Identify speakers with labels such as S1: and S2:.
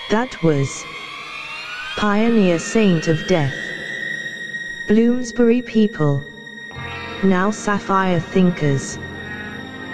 S1: That was Pioneer Saint of Death. Bloomsbury people, now Sapphire thinkers.